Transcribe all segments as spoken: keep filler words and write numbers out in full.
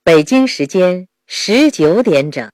北京时间十九点整。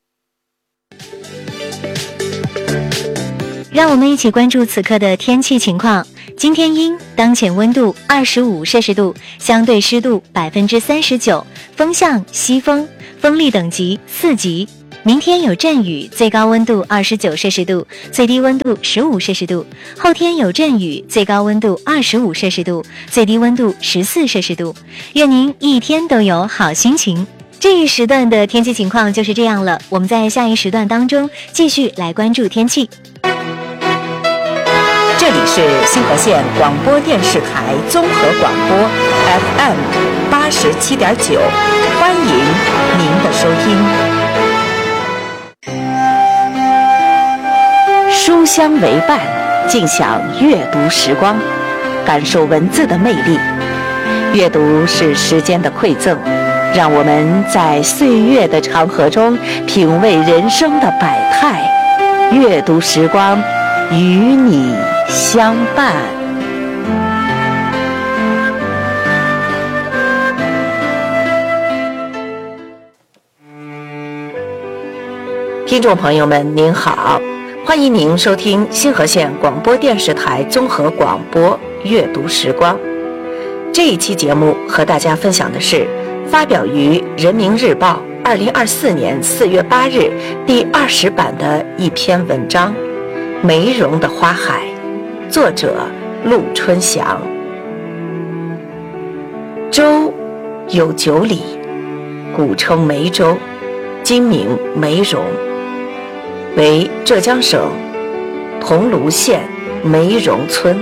让我们一起关注此刻的天气情况。今天阴，当前温度二十五摄氏度，相对湿度百分之三十九，风向西风，风力等级四级。明天有阵雨，最高温度二十九摄氏度，最低温度十五摄氏度。后天有阵雨，最高温度二十五摄氏度，最低温度十四摄氏度。愿您一天都有好心情。这一时段的天气情况就是这样了，我们在下一时段当中继续来关注天气。 这里是新河县广播电视台综合广播 F M 八十七点九，欢迎您的收听。书香为伴，尽享阅读时光，感受文字的魅力。阅读是时间的馈赠，让我们在岁月的长河中品味人生的百态。阅读时光，与你相伴。听众朋友们您好，欢迎您收听新河县广播电视台综合广播阅读时光。这一期节目和大家分享的是发表于人民日报二零二四年四月八日第二十版的一篇文章《梅茸的花海》，作者陆春祥。州有九里，古称梅州，今名梅茸，为浙江省桐庐县梅茸村。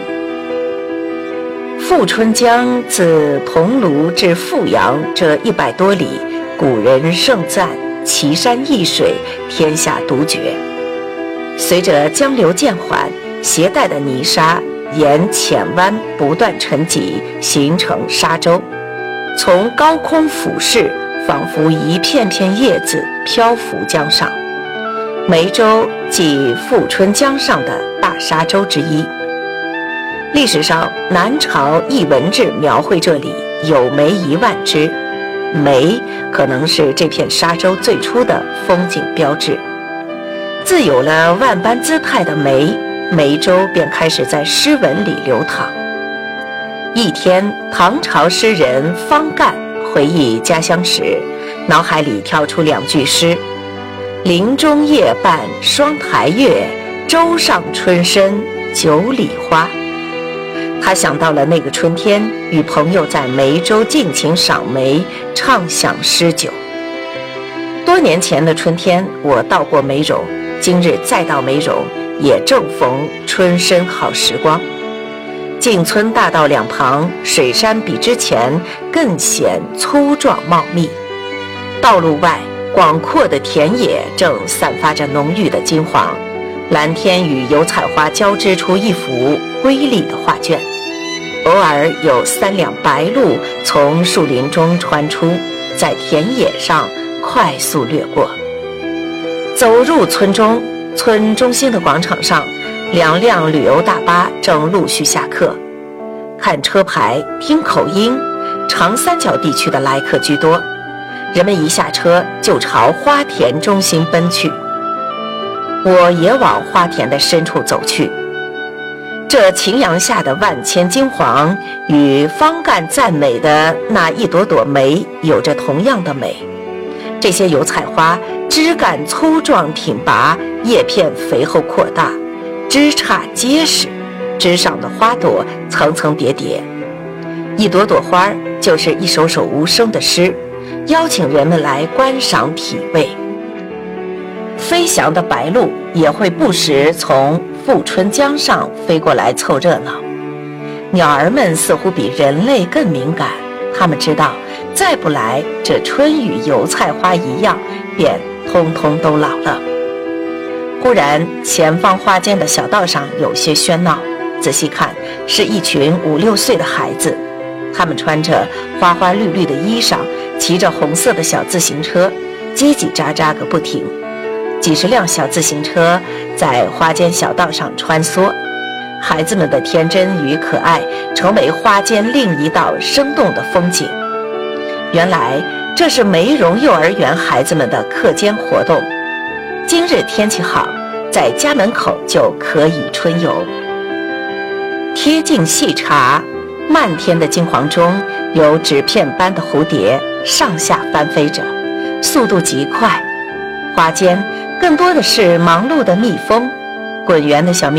富春江自桐庐至富阳这一百多里，古人盛赞奇山异水，天下独绝。随着江流渐缓，携带的泥沙沿浅湾不断沉积，形成沙洲，从高空俯视，仿佛一片片叶子漂浮江上。梅州即富春江上的大沙洲之一。历史上南朝艺文志描绘这里有梅一万枝，梅可能是这片沙洲最初的风景标志。自有了万般姿态的梅，梅州便开始在诗文里流淌。一天，唐朝诗人方干回忆家乡时，脑海里跳出两句诗：林中夜半双台月，洲上春深九里花。他想到了那个春天，与朋友在梅州尽情赏梅，畅享诗酒。多年前的春天，我到过梅茸，今日再到梅茸，也正逢春深好时光。进村大道两旁，水杉比之前更显粗壮茂密。道路外，广阔的田野正散发着浓郁的金黄，蓝天与油菜花交织出一幅瑰丽的画卷。偶尔有三辆白鹭从树林中穿出，在田野上快速掠过。走入村中，村中心的广场上，两辆旅游大巴正陆续下客。看车牌，听口音，长三角地区的来客居多。人们一下车就朝花田中心奔去。我也往花田的深处走去。这晴阳下的万千金黄，与方干赞美的那一朵朵梅有着同样的美。这些油菜花枝干粗壮挺拔，叶片肥厚扩大，枝杈结实，枝上的花朵层层叠叠，一朵朵花就是一首首无声的诗，邀请人们来观赏体味。飞翔的白鹭也会不时从富春江上飞过来凑热闹。鸟儿们似乎比人类更敏感，它们知道再不来，这春与油菜花一样，便通通都老了。忽然，前方花间的小道上有些喧闹，仔细看，是一群五六岁的孩子，他们穿着花花绿绿的衣裳，骑着红色的小自行车，叽叽喳喳个不停。几十辆小自行车在花间小道上穿梭，孩子们的天真与可爱成为花间另一道生动的风景。 原来这是梅荣幼儿园孩子们的课间活动。今日天气好，在家门口就可以春游。贴近细查，漫天的金黄中有纸片般的蝴蝶上下翻飞着，速度极快。花间更多的是忙碌的蜜蜂，滚圆的小蜜